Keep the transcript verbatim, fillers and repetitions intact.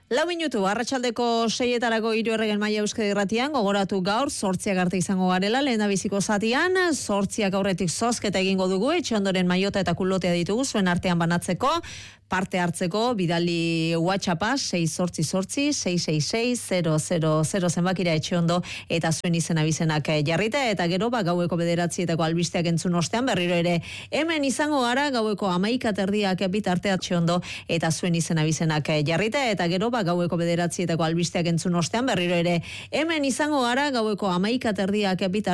Lau minutu, arratsaldeko seietarako hiru erregen maila Euskadi Irratian, gogoratu gaur, zortziak arte izango garela, lehen biziko zatian, zortziak aurretik zozketa egingo dugu, etxe ondoren maiota eta kulotea ditugu, zuen artean banatzeko, parte hartzeko, bidali WhatsAppa, sei zortzi zortzi, sei sei sei, zero zero zero zenbakira etxe ondo, eta zuen izena bizenak jarrita, eta gero, ba, gaueko bederatzietako albisteak entzun ostean, berriro ere, hemen izango gara, gaueko amaika terdiak bitarte etxe ondo, eta zuen izena bizenak jarrita, eta gero, ba, gaueko bederatzietako albisteak entzun ostean, berriro ere, hemen izango gara, gaueko amaika terdiak bitarte